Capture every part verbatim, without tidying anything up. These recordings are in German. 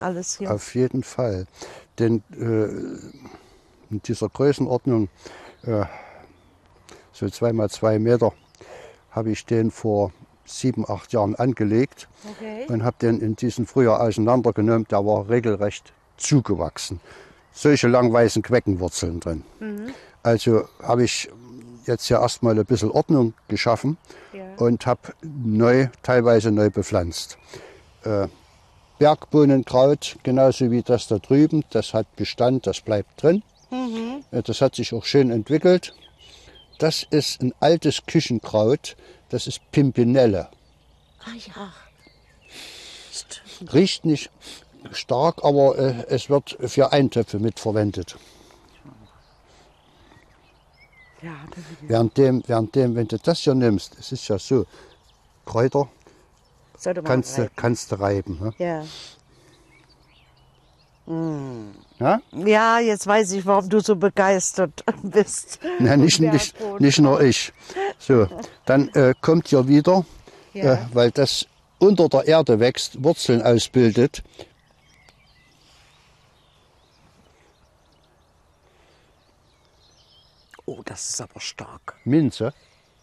alles hier. Auf jeden Fall. Denn äh, in dieser Größenordnung, äh, so zwei mal zwei Meter, habe ich den vor sieben, acht Jahren angelegt Okay. und habe den in diesem Frühjahr auseinandergenommen. Der war regelrecht zugewachsen. Solche lang weißen Queckenwurzeln drin. Mhm. Also habe ich jetzt ja erstmal ein bisschen Ordnung geschaffen Ja. und habe neu, teilweise neu bepflanzt. Äh, Bergbohnenkraut, genauso wie das da drüben, das hat Bestand, das bleibt drin. Mhm. Äh, Das hat sich auch schön entwickelt. Das ist ein altes Küchenkraut, das ist Pimpinelle. Ah ja. Stimmt. Riecht nicht stark, aber äh, es wird für Eintöpfe mitverwendet. Ja, das ist Währenddem, währenddem, wenn du das hier nimmst, es ist ja so, Kräuter Sollte man kannst du, reiben. kannst du reiben. Ne? Ja. Ja? Ja, jetzt weiß ich, warum du so begeistert bist. Na, nicht, nicht, nicht nur ich. So, dann äh, kommt hier wieder, Ja. äh, weil das unter der Erde wächst, Wurzeln ausbildet. Oh, das ist aber stark. Minze.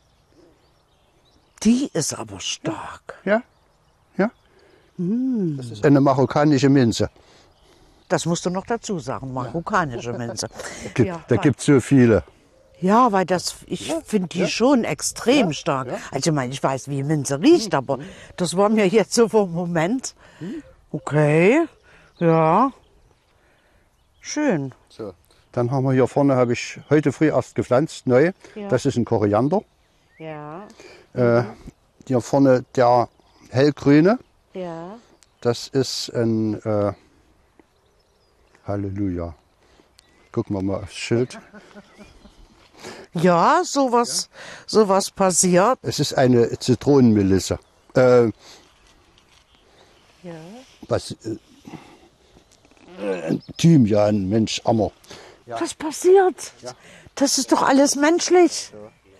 Die ist aber stark. Ja, ja. Das ist eine marokkanische Minze. Das musst du noch dazu sagen, marokkanische Minze. Gibt, Ja, da gibt es so viele. Ja, weil das, ich finde die schon extrem stark. Also ich meine, ich weiß, wie Minze riecht, aber das war mir jetzt so vom Moment. Okay, ja, schön. So. Dann haben wir hier vorne, habe ich heute früh erst gepflanzt, neu. Ja. Das ist ein Koriander. Ja, Äh, hier vorne der hellgrüne, ja. das ist ein äh, Halleluja. Gucken wir mal aufs Schild. Ja, sowas, sowas passiert. Es ist eine Zitronenmelisse. Äh, Ja. was, äh, Thymian, Mensch, Ammer. Was passiert? Das ist doch alles menschlich.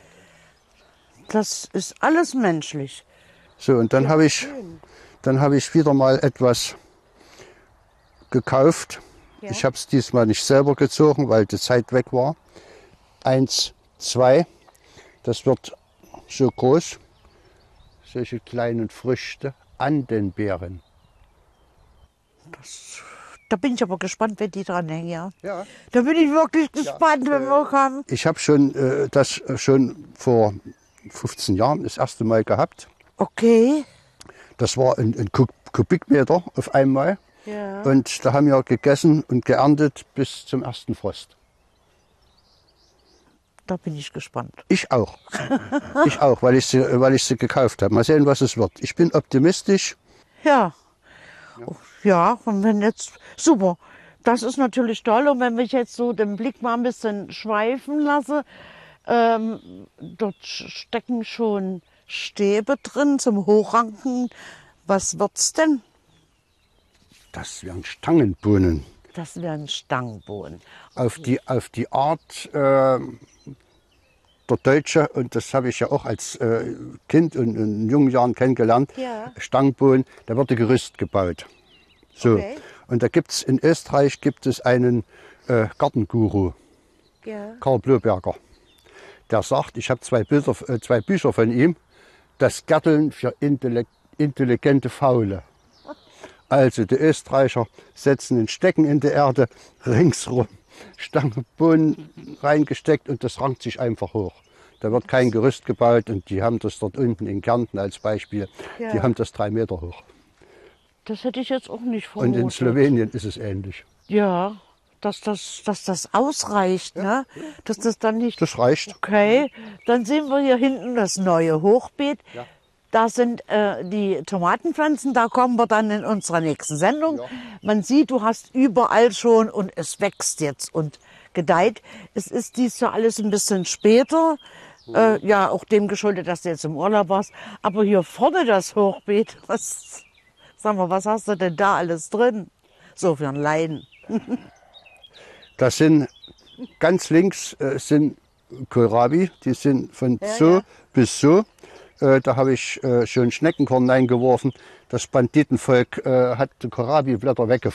Das ist alles menschlich. So, und dann habe ich, dann habe ich wieder mal etwas gekauft. Ja. Ich habe es diesmal nicht selber gezogen, weil die Zeit weg war. Eins, zwei, das wird so groß. Solche kleinen Früchte an den Beeren. Da bin ich aber gespannt, wenn die dran hängen. Ja. Ja. Da bin ich wirklich gespannt, wenn wir kommen. Ich habe schon äh, das schon vor fünfzehn Jahren das erste Mal gehabt. Okay. Das war ein, ein Kub- Kubikmeter auf einmal. Ja. Und da haben wir gegessen und geerntet bis zum ersten Frost. Da bin ich gespannt. Ich auch. Ich auch, weil ich sie, weil ich sie gekauft habe. Mal sehen, was es wird. Ich bin optimistisch. Ja. Ja, ja, und wenn jetzt, super. Das ist natürlich toll. Und wenn ich jetzt so den Blick mal ein bisschen schweifen lasse, ähm, dort stecken schon Stäbe drin zum Hochranken. Was wird's denn? Das wären Stangenbohnen. Das wären Stangenbohnen. Auf die, auf die Art äh, der Deutsche, und das habe ich ja auch als äh, Kind und in jungen Jahren kennengelernt, Ja. Stangenbohnen, da wird ein Gerüst gebaut. So. Okay. Und da gibt es in Österreich gibt es einen äh, Gartenguru, Ja. Karl Bloberger. Der sagt, ich habe zwei, Bilder, äh, zwei Bücher von ihm, das Gärteln für Intellek intelligente Faule. Also die Österreicher setzen ein Stecken in die Erde, ringsrum Stangenbohnen reingesteckt und das rankt sich einfach hoch. Da wird kein Gerüst gebaut und die haben das dort unten in Kärnten als Beispiel, Ja. die haben das drei Meter hoch. Das hätte ich jetzt auch nicht Und vermutet. in Slowenien ist es ähnlich. Ja, dass das, dass das ausreicht, ne? Dass das dann nicht. Das reicht. Okay, dann sehen wir hier hinten das neue Hochbeet. Ja. Da sind äh, die Tomatenpflanzen, da kommen wir dann in unserer nächsten Sendung. Ja. Man sieht, du hast überall schon und es wächst jetzt und gedeiht. Es ist dies Jahr alles ein bisschen später. Äh, ja, auch dem geschuldet, dass du jetzt im Urlaub warst. Aber hier vorne das Hochbeet, was, sag mal, was hast du denn da alles drin? So für ein Laien. Das sind ganz links äh, sind Kohlrabi, die sind von Ja, so ja. bis so. Äh, da habe ich äh, schon Schneckenkorn reingeworfen. Das Banditenvolk äh, hat die Kohlrabi-Blätter weggefahren.